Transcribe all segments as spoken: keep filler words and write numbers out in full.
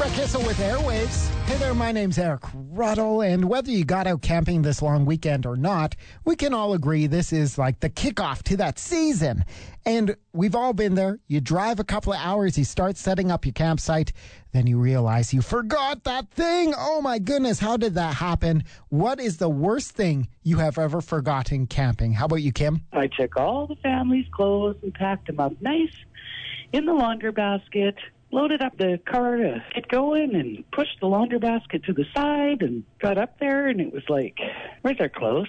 Brett Kissel with Airwaves. Hey there, my name's Eric Ruddle, and whether you got out camping this long weekend or not, we can all agree this is like the kickoff to that season. And we've all been there. You drive a couple of hours, you start setting up your campsite, then you realize you forgot that thing. Oh my goodness, how did that happen? What is the worst thing you have ever forgotten camping? How about you, Kim? I took all the family's clothes and packed them up nice in the laundry basket, loaded up the car to get going, and pushed the laundry basket to the side and got up there, and it was like, where's our clothes?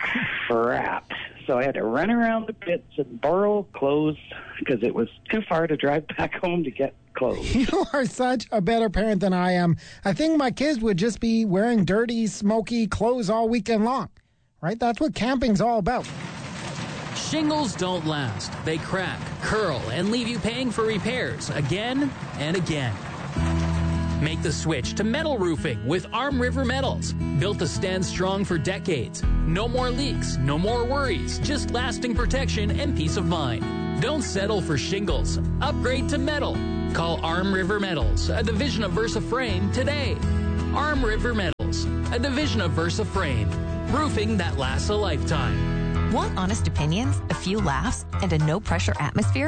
Crap. So I had to run around the pits and borrow clothes because it was too far to drive back home to get clothes. You are such a better parent than I am. I think my kids would just be wearing dirty, smoky clothes all weekend long, right? That's what camping's all about. Shingles don't last. They crack, curl, and leave you paying for repairs again and again. Make the switch to metal roofing with Arm River Metals. Built to stand strong for decades. No more leaks, no more worries, just lasting protection and peace of mind. Don't settle for shingles. Upgrade to metal. Call Arm River Metals, a division of Versa Frame, today. Arm River Metals, a division of Versa Frame. Roofing that lasts a lifetime. Want honest opinions, a few laughs, and a no-pressure atmosphere?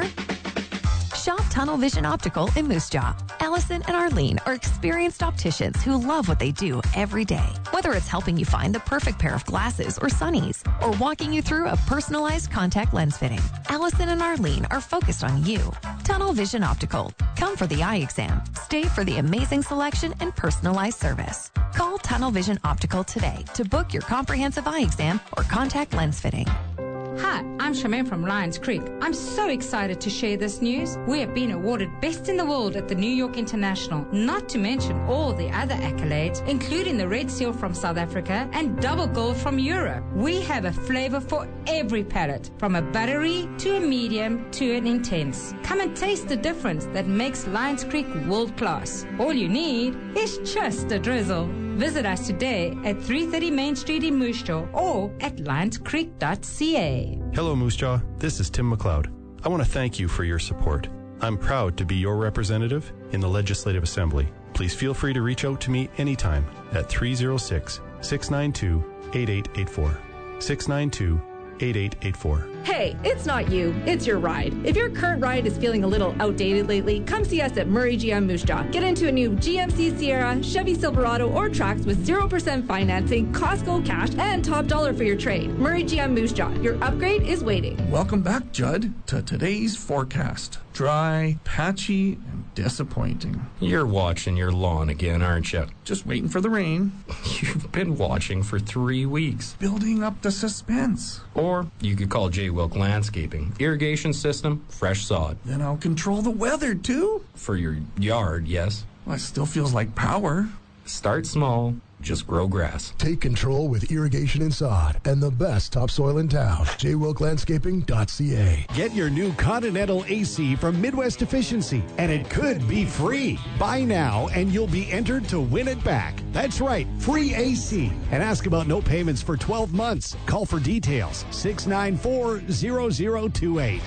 Shop Tunnel Vision Optical in Moose Jaw. Allison and Arlene are experienced opticians who love what they do every day. Whether it's helping you find the perfect pair of glasses or sunnies, or walking you through a personalized contact lens fitting, Allison and Arlene are focused on you. Tunnel Vision Optical. Come for the eye exam. Stay for the amazing selection and personalized service. Call Tunnel Vision Optical today to book your comprehensive eye exam or contact lens fitting. Hi, I'm Charmaine from Lions Creek. I'm so excited to share this news. We have been awarded Best in the World at the New York International, not to mention all the other accolades, including the Red Seal from South Africa and Double Gold from Europe. We have a flavor for every palate, from a buttery to a medium to an intense. Come and taste the difference that makes Lions Creek world class. All you need is just a drizzle. Visit us today at three thirty Main Street in Moose Jaw or at lions creek dot c a. Hello, Moose Jaw. This is Tim McLeod. I want to thank you for your support. I'm proud to be your representative in the Legislative Assembly. Please feel free to reach out to me anytime at three oh six, six nine two, eight eight eight four. six nine two, eight eight eight four. Hey, it's not you, it's your ride. If your current ride is feeling a little outdated lately, come see us at Murray G M Moose Jaw. Get into a new G M C Sierra, Chevy Silverado, or Trax with zero percent financing, Costco cash, and top dollar for your trade. Murray G M Moose Jaw. Your upgrade is waiting. Welcome back, Judd, to today's forecast. Dry, patchy, and disappointing. You're watching your lawn again, aren't you? Just waiting for the rain. You've been watching for three weeks. Building up the suspense. Or you could call J. Wilk Landscaping. Irrigation system, fresh sod. Then I'll control the weather, too. For your yard, yes. Well, it still feels like power. Start small. Just grow grass. Take control with irrigation and sod and the best topsoil in town. j wilk landscaping dot c a. Get your new Continental A C from Midwest Efficiency, and it could be free. Buy now, and you'll be entered to win it back. That's right, free A C. And ask about no payments for twelve months. Call for details, six nine four, zero zero two eight.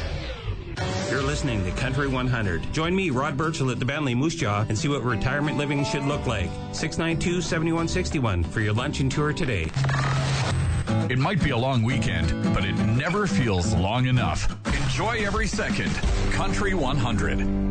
You're listening to Country one hundred. Join me, Rod Burchell, at the Bentley Moose Jaw and see what retirement living should look like. six nine two, seven one six one for your lunch and tour today. It might be a long weekend, but it never feels long enough. Enjoy every second. Country one hundred.